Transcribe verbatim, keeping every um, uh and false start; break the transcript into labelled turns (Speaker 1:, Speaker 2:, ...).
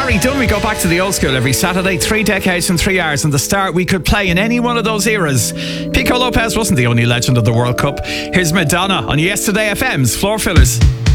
Speaker 1: Harry Dunn. We go back to the old school every Saturday, three decades and three hours. And the start, we could play in any one of those eras. Pico Lopez wasn't the only legend of the World Cup. Here's Madonna on Yesterday F M's Floor Fillers.